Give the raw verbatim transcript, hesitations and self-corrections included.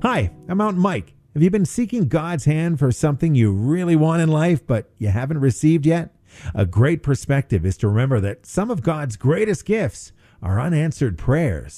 Hi, I'm Mountain Mike. Have you been seeking God's hand for something you really want in life, but you haven't received yet? A great perspective is to remember that some of God's greatest gifts are unanswered prayers.